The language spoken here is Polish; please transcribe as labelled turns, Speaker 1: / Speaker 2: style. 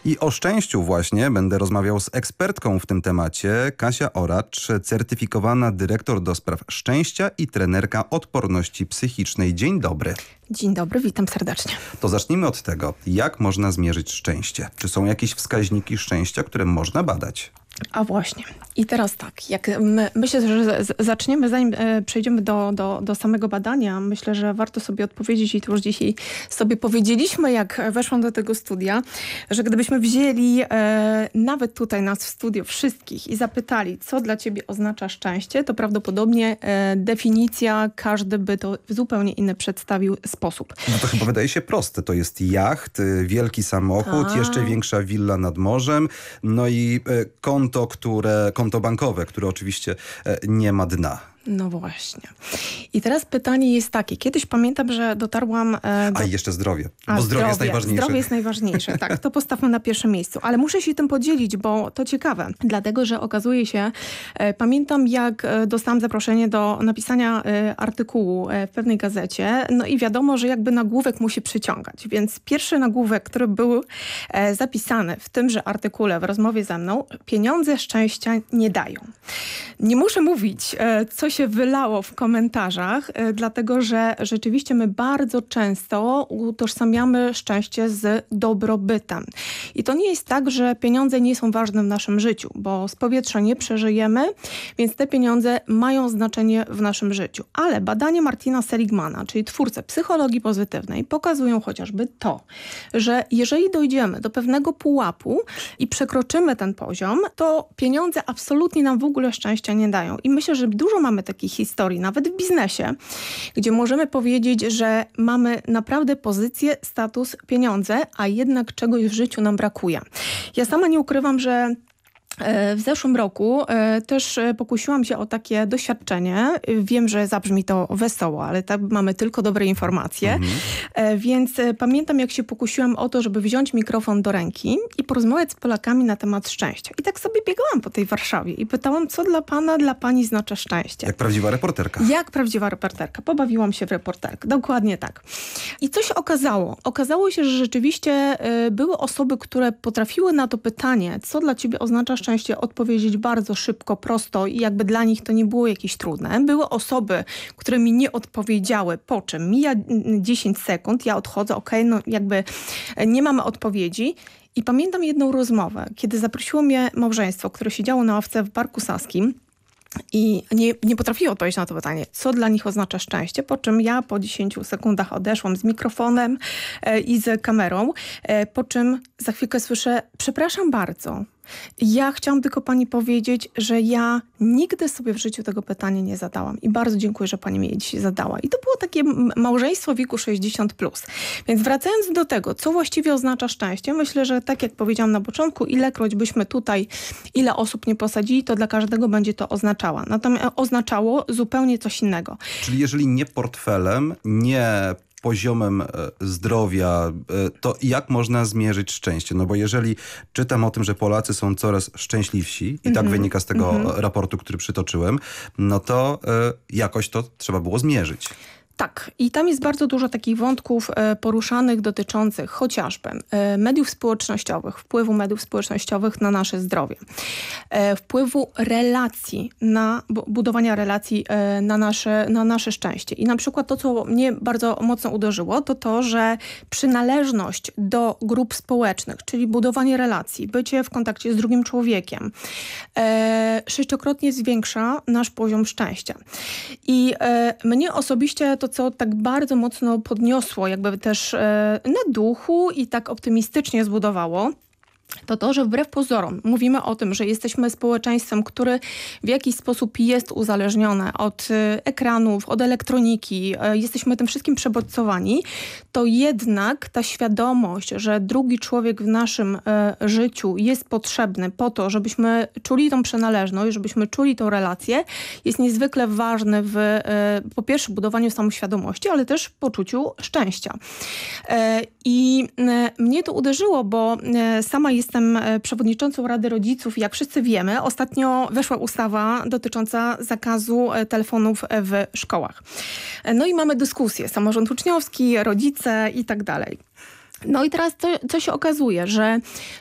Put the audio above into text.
Speaker 1: I o szczęściu właśnie będę rozmawiał z ekspertką w tym temacie, Kasia Oracz, certyfikowana dyrektor do spraw szczęścia i trenerka odporności psychicznej. Dzień dobry.
Speaker 2: Dzień dobry, witam serdecznie.
Speaker 1: To zacznijmy od tego, jak można zmierzyć szczęście? Czy są jakieś wskaźniki szczęścia, które można badać?
Speaker 2: A właśnie. I teraz tak, myślę, że zaczniemy, zanim przejdziemy do samego badania, myślę, że warto sobie odpowiedzieć, i to już dzisiaj sobie powiedzieliśmy, jak weszłam do tego studia, że gdybyśmy wzięli nawet tutaj nas w studio wszystkich i zapytali, co dla ciebie oznacza szczęście, to prawdopodobnie definicja każdy by to w zupełnie inny przedstawił sposób.
Speaker 1: No to chyba wydaje się proste. To jest jacht, wielki samochód, jeszcze większa willa nad morzem, no i konto bankowe, które oczywiście nie ma dna.
Speaker 2: No właśnie. I teraz pytanie jest takie. Kiedyś pamiętam, że dotarłam...
Speaker 1: A jeszcze zdrowie. Bo zdrowie jest najważniejsze.
Speaker 2: Zdrowie jest najważniejsze, tak. To postawmy na pierwszym miejscu. Ale muszę się tym podzielić, bo to ciekawe. Dlatego, że okazuje się... Pamiętam, jak dostałam zaproszenie do napisania artykułu w pewnej gazecie. No i wiadomo, że jakby nagłówek musi przyciągać. Więc pierwszy nagłówek, który był zapisany w tymże artykule, w rozmowie ze mną, pieniądze szczęścia nie dają. Nie muszę mówić, co się wylało w komentarzach, dlatego że rzeczywiście my bardzo często utożsamiamy szczęście z dobrobytem. I to nie jest tak, że pieniądze nie są ważne w naszym życiu, bo z powietrza nie przeżyjemy, więc te pieniądze mają znaczenie w naszym życiu. Ale badania Martina Seligmana, czyli twórcy psychologii pozytywnej, pokazują chociażby to, że jeżeli dojdziemy do pewnego pułapu i przekroczymy ten poziom, to pieniądze absolutnie nam w ogóle szczęścia nie dają. I myślę, że dużo mamy takich historii, nawet w biznesie, gdzie możemy powiedzieć, że mamy naprawdę pozycję, status, pieniądze, a jednak czegoś w życiu nam brakuje. Ja sama nie ukrywam, że w zeszłym roku też pokusiłam się o takie doświadczenie. Wiem, że zabrzmi to wesoło, ale tak mamy tylko dobre informacje. Więc pamiętam, jak się pokusiłam o to, żeby wziąć mikrofon do ręki i porozmawiać z Polakami na temat szczęścia. I tak sobie biegałam po tej Warszawie i pytałam, co dla pana, dla pani znaczy szczęście.
Speaker 1: Jak prawdziwa reporterka.
Speaker 2: Jak prawdziwa reporterka. Pobawiłam się w reporterkę. Dokładnie tak. I co się okazało? Okazało się, że rzeczywiście były osoby, które potrafiły na to pytanie, co dla ciebie oznacza szczęście, odpowiedzieć bardzo szybko, prosto i jakby dla nich to nie było jakieś trudne. Były osoby, które mi nie odpowiedziały, po czym mija 10 sekund, ja odchodzę, no jakby nie mamy odpowiedzi. I pamiętam jedną rozmowę, kiedy zaprosiło mnie małżeństwo, które siedziało na ławce w Parku Saskim i nie potrafiło odpowiedzieć na to pytanie, co dla nich oznacza szczęście, po czym ja po 10 sekundach odeszłam z mikrofonem i z kamerą, po czym za chwilkę słyszę, przepraszam bardzo. Ja chciałam tylko pani powiedzieć, że ja nigdy sobie w życiu tego pytania nie zadałam i bardzo dziękuję, że pani mi je dzisiaj zadała. I to było takie małżeństwo wieku 60+. Więc wracając do tego, co właściwie oznacza szczęście, myślę, że tak jak powiedziałam na początku, ilekroć byśmy tutaj, ile osób nie posadzili, to dla każdego będzie to oznaczało zupełnie coś innego.
Speaker 1: Czyli jeżeli nie portfelem, nie poziomem zdrowia, to jak można zmierzyć szczęście? No bo jeżeli czytam o tym, że Polacy są coraz szczęśliwsi i tak wynika z tego raportu, który przytoczyłem, no to jakoś to trzeba było zmierzyć.
Speaker 2: Tak. I tam jest bardzo dużo takich wątków poruszanych dotyczących chociażby mediów społecznościowych, wpływu mediów społecznościowych na nasze zdrowie, wpływu relacji, budowania relacji na nasze szczęście. I na przykład to, co mnie bardzo mocno uderzyło, to to, że przynależność do grup społecznych, czyli budowanie relacji, bycie w kontakcie z drugim człowiekiem, 6-krotnie zwiększa nasz poziom szczęścia. I mnie osobiście to, co tak bardzo mocno podniosło jakby też na duchu i tak optymistycznie zbudowało, to, że wbrew pozorom mówimy o tym, że jesteśmy społeczeństwem, które w jakiś sposób jest uzależnione od ekranów, od elektroniki, jesteśmy tym wszystkim przebodźcowani, to jednak ta świadomość, że drugi człowiek w naszym życiu jest potrzebny po to, żebyśmy czuli tą przynależność, żebyśmy czuli tą relację, jest niezwykle ważny w po pierwsze budowaniu samoświadomości, ale też poczuciu szczęścia. I mnie to uderzyło, bo sama jestem przewodniczącą Rady Rodziców i jak wszyscy wiemy, ostatnio weszła ustawa dotycząca zakazu telefonów w szkołach. No i mamy dyskusję, samorząd uczniowski, rodzice i tak dalej. No i teraz co się okazuje, że